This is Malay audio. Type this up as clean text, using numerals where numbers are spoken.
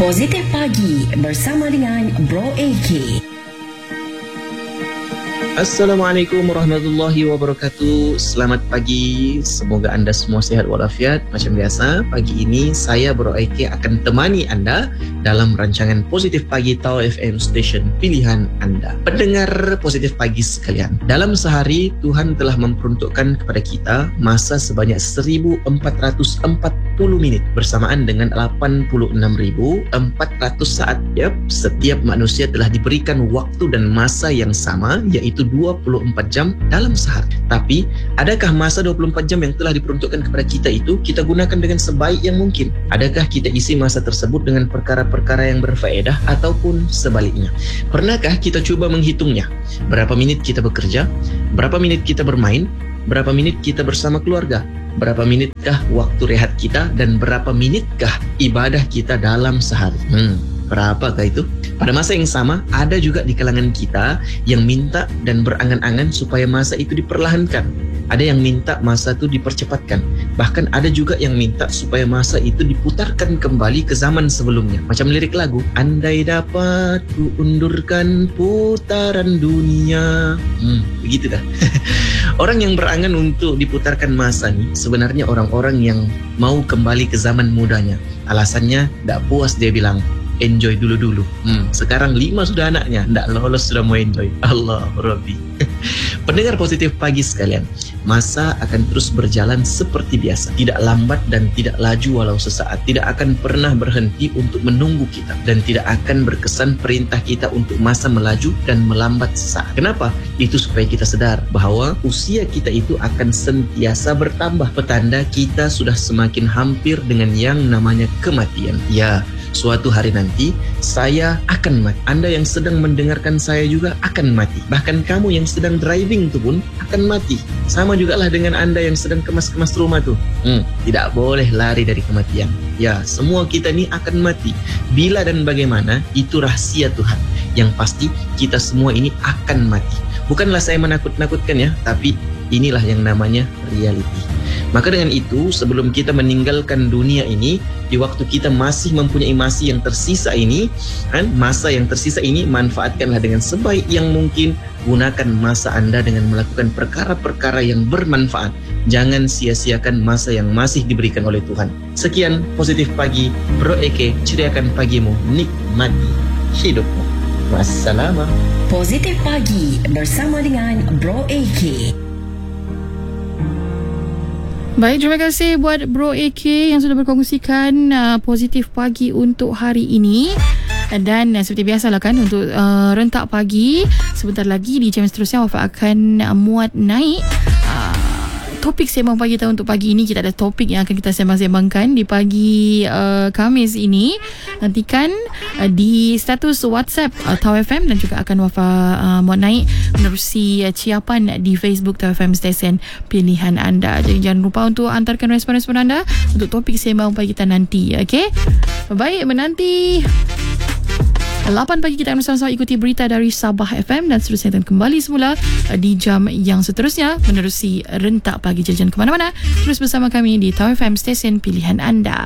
Positif Pagi bersama dengan Bro AK. Assalamualaikum warahmatullahi wabarakatuh. Selamat pagi. Semoga anda semua sehat walafiat. Macam biasa, pagi ini saya Bro AK akan temani anda dalam rancangan Positif Pagi Tau FM Station pilihan anda. Pendengar Positif Pagi sekalian, dalam sehari Tuhan telah memperuntukkan kepada kita masa sebanyak 1440 minit bersamaan dengan 86.400 saat. Yap, setiap manusia telah diberikan waktu dan masa yang sama, iaitu 24 jam dalam sehari. Tapi, adakah masa 24 jam yang telah diperuntukkan kepada kita itu kita gunakan dengan sebaik yang mungkin? Adakah kita isi masa tersebut dengan perkara-perkara yang berfaedah ataupun sebaliknya? Pernahkah kita cuba menghitungnya? Berapa menit kita bekerja? Berapa menit kita bermain? Berapa menit kita bersama keluarga? Berapa menitkah waktu rehat kita? Dan berapa menitkah ibadah kita dalam sehari? Berapakah itu? Pada masa yang sama, ada juga di kalangan kita yang minta dan berangan-angan supaya masa itu diperlahankan. Ada yang minta masa itu dipercepatkan. Bahkan ada juga yang minta supaya masa itu diputarkan kembali ke zaman sebelumnya. Macam lirik lagu, andai dapat ku undurkan putaran dunia. Begitu dah. Orang yang berangan untuk diputarkan masa ni sebenarnya orang-orang yang mau kembali ke zaman mudanya. Alasannya tak puas, dia bilang enjoy dulu-dulu. Sekarang 5 sudah anaknya, tak lolos sudah mau enjoy. Allah Rabbi. Pendengar Positif Pagi sekalian, masa akan terus berjalan seperti biasa, tidak lambat dan tidak laju walau sesaat, tidak akan pernah berhenti untuk menunggu kita, dan tidak akan berkesan perintah kita untuk masa melaju dan melambat sesaat. Kenapa? Itu supaya kita sadar bahawa usia kita itu akan sentiasa bertambah, petanda kita sudah semakin hampir dengan yang namanya kematian. Ya, suatu hari nanti saya akan mati. Anda yang sedang mendengarkan saya juga akan mati. Bahkan kamu yang sedang driving tu pun akan mati. Sama jugalah dengan anda yang sedang kemas-kemas rumah tu. Tidak boleh lari dari kematian. Ya, semua kita ni akan mati. Bila dan bagaimana, itu rahasia Tuhan. Yang pasti kita semua ini akan mati. Bukanlah saya menakut-nakutkan ya, tapi inilah yang namanya reality. Maka dengan itu, sebelum kita meninggalkan dunia ini, di waktu kita masih mempunyai masa yang tersisa ini, masa yang tersisa ini manfaatkanlah dengan sebaik yang mungkin. Gunakan masa anda dengan melakukan perkara-perkara yang bermanfaat. Jangan sia-siakan masa yang masih diberikan oleh Tuhan. Sekian Positif Pagi, Bro Eke, ceriakan pagimu, nikmati hidupmu. Wassalam. Positif Pagi bersama dengan Bro AK. Baik, terima kasih buat Bro AK yang sudah berkongsikan Positif Pagi untuk hari ini. Dan seperti biasalah kan, untuk rentak pagi, sebentar lagi di jam seterusnya Wafat akan muat naik topik sembang pagi kita untuk pagi ini. Kita ada topik yang akan kita sembang-sembangkan di pagi Khamis ini. Nantikan di status WhatsApp Tau FM, dan juga akan muat naik menerusi ciapan di Facebook Tau FM Station pilihan anda. Jadi jangan lupa untuk hantarkan respon-respon anda untuk topik sembang pagi kita nanti. Okay? Baik, menanti 8 pagi kita akan bersama-sama ikuti berita dari Sabah FM, dan seterusnya akan kembali semula di jam yang seterusnya menerusi rentak pagi. Jangan ke mana-mana, terus bersama kami di Tau FM Station pilihan anda.